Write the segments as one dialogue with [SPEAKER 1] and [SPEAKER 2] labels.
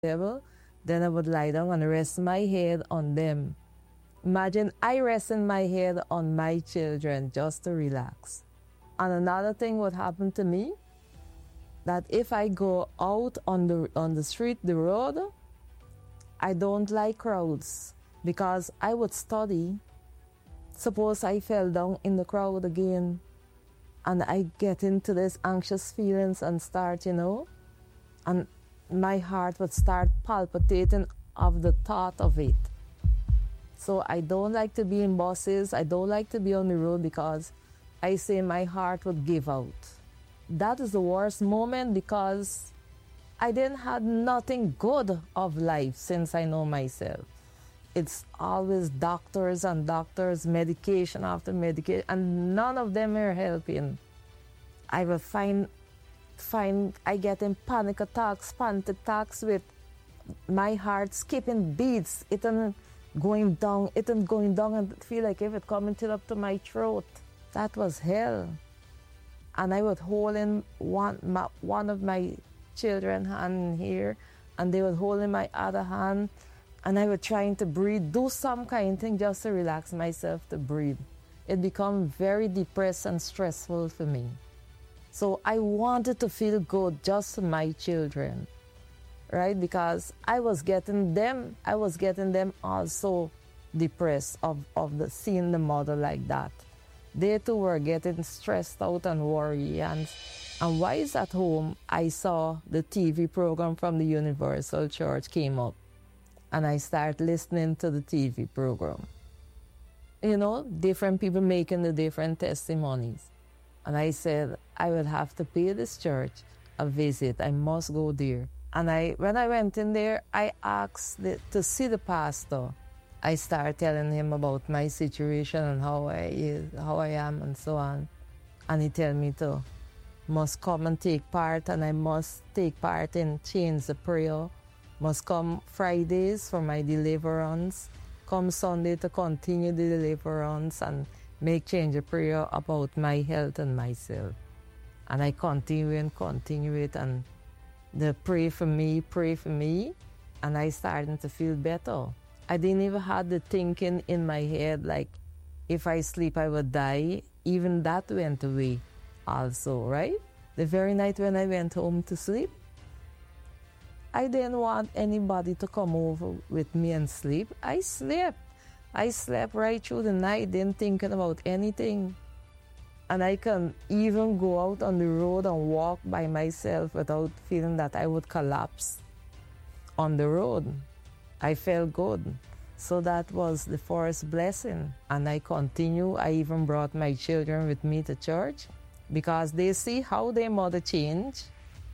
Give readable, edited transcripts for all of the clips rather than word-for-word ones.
[SPEAKER 1] devil, then I would lie down and rest my head on them. Imagine I resting my head on my children just to relax. And another thing would happen to me, that if I go out on the street, the road, I don't like crowds because I would study. Suppose I fell down in the crowd again and I get into this anxious feelings and start, and my heart would start palpitating of the thought of it. So I don't like to be in buses. I don't like to be on the road because I say my heart would give out. That is the worst moment because I didn't have nothing good of life since I know myself. It's always doctors and doctors, medication after medication, and none of them are helping. I will find I get in panic attacks with my heart skipping beats. It and going down, and feel like if it coming till up to my throat. That was hell. And I would hold in one of my children's hand here, and they would hold in my other hand, and I was trying to breathe, do some kind of thing just to relax myself to breathe. It became very depressed and stressful for me. So I wanted to feel good just for my children, right? Because I was getting them also depressed of seeing the mother like that. They too were getting stressed out and worried. And while I was at home, I saw the TV program from the Universal Church came up. And I started listening to the TV program. Different people making the different testimonies. And I said, I will have to pay this church a visit. I must go there. And when I went in there, I asked to see the pastor. I started telling him about my situation and how I am and so on. And he told me to must come and take part, and I must take part in Change the Prayer. Must come Fridays for my deliverance. Come Sunday to continue the deliverance and make Change the Prayer about my health and myself. And I continue it, and they pray for me, and I started to feel better. I didn't even have the thinking in my head like if I sleep I would die. Even that went away also, right? The very night when I went home to sleep, I didn't want anybody to come over with me and sleep. I slept. I slept right through the night, didn't think about anything. And I can even go out on the road and walk by myself without feeling that I would collapse on the road. I felt good. So that was the first blessing. And I continue. I even brought my children with me to church because they see how their mother changed.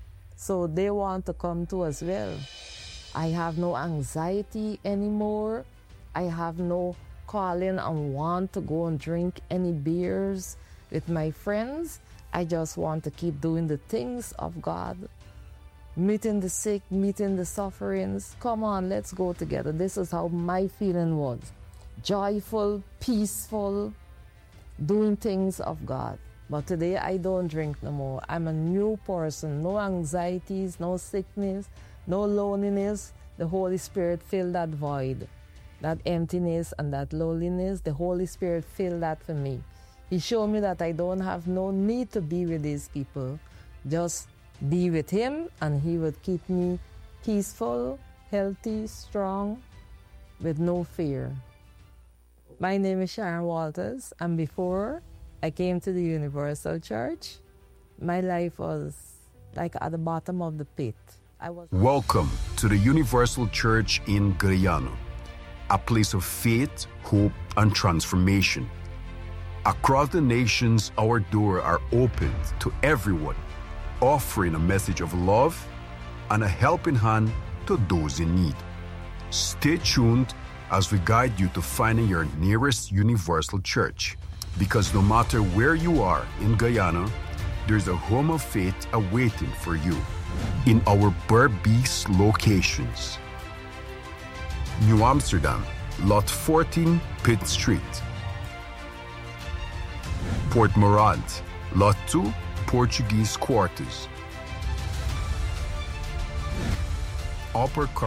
[SPEAKER 1] So they want to come too as well. I have no anxiety anymore. I have no calling and want to go and drink any beers with my friends. I just want to keep doing the things of God. Meeting the sick, meeting the sufferings. Come on, let's go together. This is how my feeling was. Joyful, peaceful, doing things of God. But today I don't drink no more. I'm a new person. No anxieties, no sickness, no loneliness. The Holy Spirit filled that void, that emptiness and that loneliness. The Holy Spirit filled that for me. He showed me that I don't have no need to be with these people. Just be with Him, and He would keep me peaceful, healthy, strong, with no fear. My name is Sharon Walters, and before I came to the Universal Church, my life was like at the bottom of the pit.
[SPEAKER 2] Welcome to the Universal Church in Guyana, a place of faith, hope, and transformation. Across the nations, our doors are opened to everyone, offering a message of love and a helping hand to those in need. Stay tuned as we guide you to finding your nearest Universal Church, because no matter where you are in Guyana, there's a home of faith awaiting for you in our Berbice locations. New Amsterdam, Lot 14, Pitt Street. Port Morant, Lot 2, Portuguese Quarters. Upper